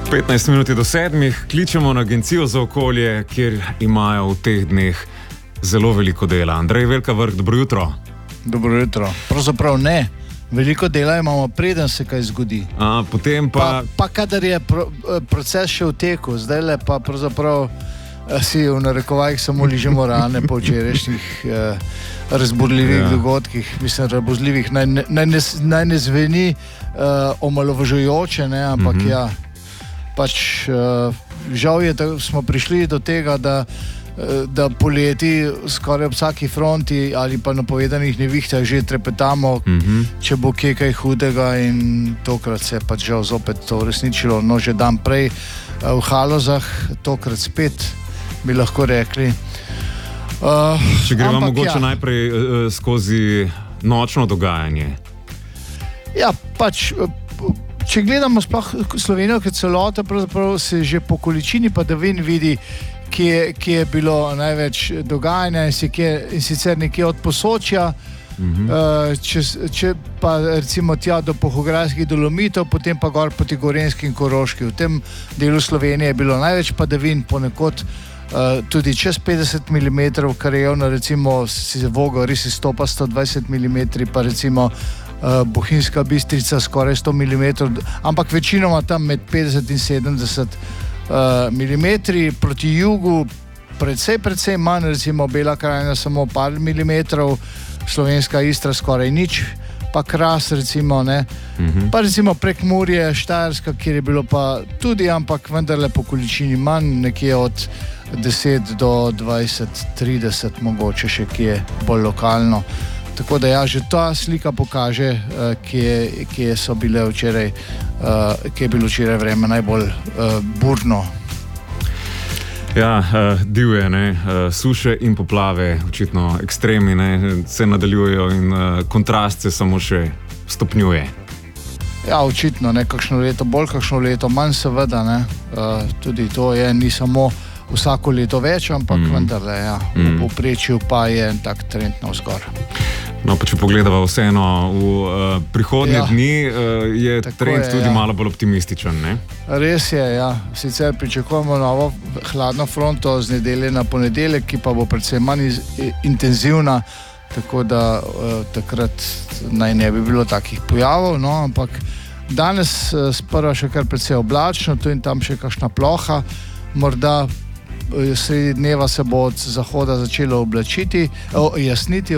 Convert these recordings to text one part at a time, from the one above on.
15 minut do 7, kličemo na Agencijo za okolje, kjer imajo v teh dneh zelo veliko dela. Andrej Velkavrh, dobro jutro. Dobro jutro. Pravzaprav ne. Veliko dela imamo, preden se kaj zgodi. Potem pa... Pa kadar je proces še v teku, zdaj le pa pravzaprav si v narekovajih samo ližemo rane po včerajšnjih razburljivih dogodkih. Mislim, razburljivih naj ne zveni omalovažujoče, ne, ampak ja, pač žal je, da smo prišli do tega, da poleti skoraj ob vsaki fronti ali pa napovedanih nevihtah že trepetamo, če bo kaj hudega, in tokrat se je pač žal zopet to uresničilo. No, že dan prej v Halozah, tokrat spet bi lahko rekli. Če gremo mogoče najprej skozi nočno dogajanje. Ja, pač če gledamo sploh Slovenijo kot celoto, pravzaprav se že po količini padavin vidi, kje je bilo največ dogajanja, in sicer nekje od Posočja, če pa recimo tja do Pohograjskih Dolomitov, potem pa gor proti Gorenjski in Koroški. V tem delu Slovenije je bilo največ padavin, ponekod tudi čez 50 mm, kar je javno, recimo si Vogel res izstopa 120 mm, pa recimo Bohinjska Bistrica skoraj 100 mm, ampak večinoma tam med 50 in 70 mm, proti jugu precej manj, recimo Bela krajina samo par milimetrov, Slovenska Istra skoraj nič, pa Kras recimo, ne, pa recimo Prekmurje, Štajerska, kjer je bilo pa tudi, ampak vendarle po količini manj, nekje od 10 do 20, 30 mogoče še kje bolj lokalno. Tako da ja, že ta slika pokaže, kje so bile včeraj, kje je bilo včeraj vreme najbolj burno. Ja, divje, ne, suše in poplave, očitno ekstremi, ne, se nadaljujejo in kontrast se samo še stopnjuje. Ja, očitno, ne, kakšno leto bolj, kakšno leto manj, seveda, ne, tudi to je, ni samo vsako leto več, ampak vendarle, ja, v povprečju pa je en tak trend navzgor. No, pa če pogledava vseeno v prihodnje dni, je trend tudi malo bolj optimističen, ne? Res je, ja. Sicer pričakujemo novo hladno fronto z nedelje na ponedeljek, ki pa bo predvsem manj intenzivna, tako da takrat naj ne bi bilo takih pojavov, no, ampak danes sprva še kar precej oblačno, tu in tam še kakšna ploha, morda sredi dneva se bo od zahoda začelo jasniti,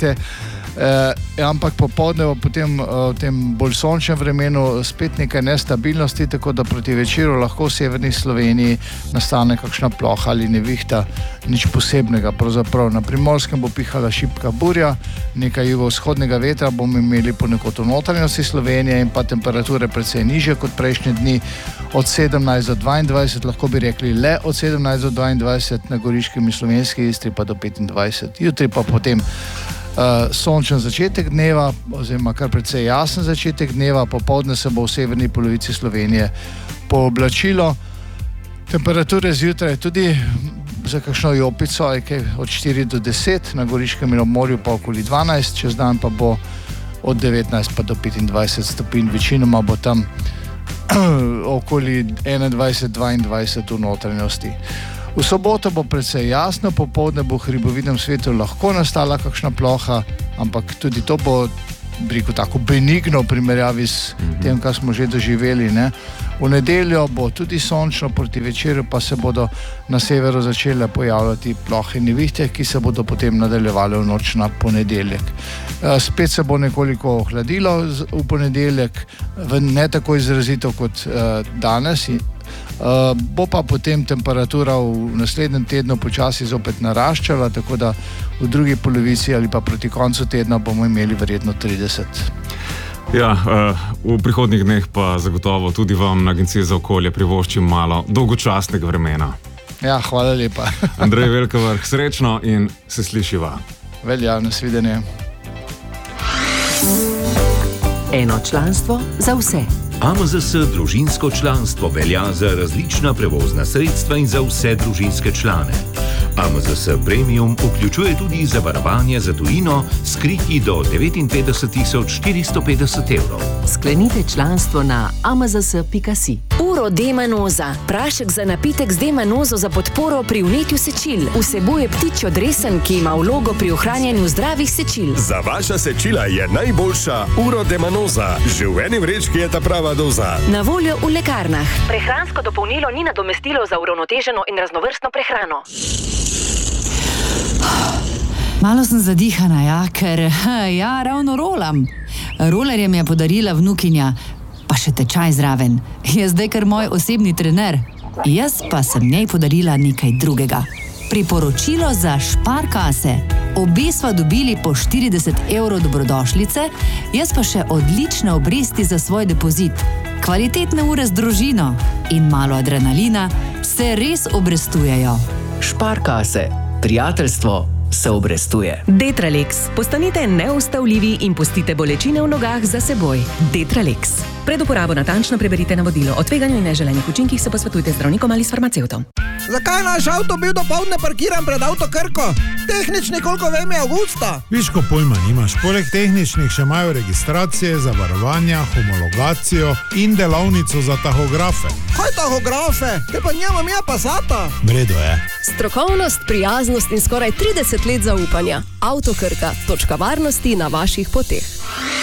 ampak popoldne bo potem v tem bolj sončnem vremenu spet nekaj nestabilnosti, tako da proti večeru lahko v severni Sloveniji nastane kakšna ploha ali nevihta, nič posebnega pravzaprav. Na Primorskem bo pihala šibka burja, nekaj jugovzhodnega vetra bomo imeli ponekod v notranjosti Slovenije in pa temperature precej nižje kot prejšnje dni, od 17 do 22, lahko bi rekli le od 17 do 22, na Goriškem in Slovenski Istri pa do 25. Jutri pa potem sončen začetek dneva, oziroma kar precej jasen začetek dneva, popoldne se bo v severni polovici Slovenije pooblačilo. Temperature zjutraj tudi za kakšno jopico je od 4 do 10, na Goriškem in ob morju pa okoli 12, čez dan pa bo od 19 pa do 25 stopinj, večinoma bo tam okoli 21-22 v notranjosti. V soboto bo precej jasno, popoldne bo v hribovitnem svetu lahko nastala kakšna ploha, ampak tudi to bo, rekel, tako benigno v primerjavi s tem, kar smo že doživeli, ne. V nedeljo bo tudi sončno, proti večeru pa se bodo na severu začele pojavljati plohe in nevihte, ki se bodo potem nadaljevale v noč na ponedeljek. Spet se bo nekoliko ohladilo v ponedeljek, ne tako izrazito kot danes, bo pa potem temperatura v naslednjem tednu počasi zopet naraščala, tako da v drugi polovici ali pa proti koncu tedna bomo imeli verjetno 30. Ja, v prihodnjih dneh pa zagotovo tudi vam na Agenciji za okolje privoščim malo dolgočasnega vremena. Ja, hvala lepa. Andrej Velkavrh, srečno in se slišiva. Velja, nasvidenje. Eno članstvo za vse. AMZS družinsko članstvo velja za različna prevozna sredstva in za vse družinske člane. AMZS Premium vključuje tudi zavarovanje za tujino s kriti do 59.450 evrov. Sklenite članstvo na amzs.si. Uro D-manoza. Prašek za napitek z D-manozo za podporo pri vnetju sečil. Vsebuje ptičjo dresen, ki ima vlogo pri ohranjanju zdravih sečil. Za vaša sečila je najboljša Uro D-manoza. Že v eni vrečki je ta prava doza. Na voljo v lekarnah. Prehransko dopolnilo ni nadomestilo za uravnoteženo in raznovrstno prehrano. Malo sem zadihana, ker ravno rolam. Rolerje mi je podarila vnukinja, pa še tečaj zraven. Je zdaj kar moj osebni trener. Jaz pa sem njej podarila nekaj drugega. Priporočilo za Sparkasse. Obe sva dobili po 40 evrov dobrodošlice, jaz pa še odlične obresti za svoj depozit. Kvalitetne ure z družino in malo adrenalina se res obrestujejo. Sparkasse. Prijateljstvo se obrestuje. Detralex. Postanite neustavljivi in pustite bolečine v nogah za seboj. Detralex. Pred uporabo natančno preberite navodilo. O tveganju in neželenih učinkih se posvetujte z zdravnikom ali s farmacevtom. Zakaj naš avto bil dopoldne parkiran pred avto Krko? Tehnični, koliko vem, je avgusta. Viš, ko pojma nimaš. Poleg tehničnih še imajo registracije, zavarovanja, homologacijo in delavnico za tahografe. Kaj tahografe? Te pa njemam ja Passata. Vredo je. Strokovnost, prijaznost in skoraj 30 let zaupanja. Avto Krka. Točka varnosti na vaših poteh.